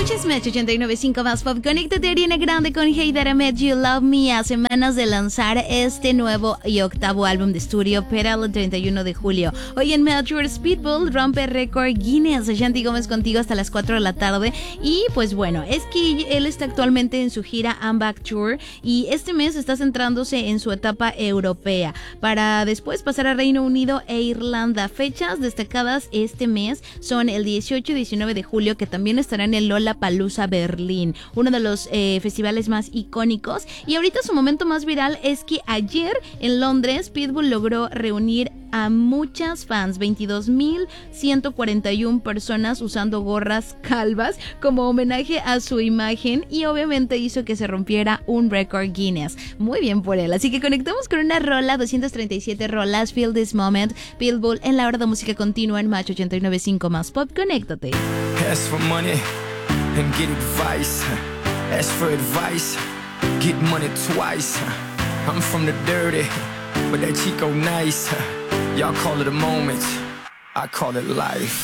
Escuchas Match 89.5 más Pop. Conéctate a Ariana Grande con Hey That I Met You Love Me a semanas de lanzar este nuevo y octavo álbum de estudio para el 31 de julio. Hoy en Match, Pitbull rompe récord Guinness. Shanti Gómez contigo hasta las 4 de la tarde. Y pues bueno, es que él está actualmente en su gira I'm Back Tour y este mes está centrándose en su etapa europea para después pasar a Reino Unido e Irlanda. Fechas destacadas este mes son el 18 y 19 de julio, que también estará en el Lollapalooza Berlín, uno de los festivales más icónicos. Y ahorita su momento más viral es que ayer en Londres Pitbull logró reunir a muchas fans, 22,141 personas usando gorras calvas como homenaje a su imagen, y obviamente hizo que se rompiera un récord Guinness. Muy bien por él. Así que conectamos con una rola, 237 rolas, Feel This Moment, Pitbull en la hora de música continua en Match 89.5 más Pop. Conéctate. Ask for money and get advice. Ask for advice, get money twice. I'm from the dirty, but that Chico nice. Y'all call it a moment, I call it life.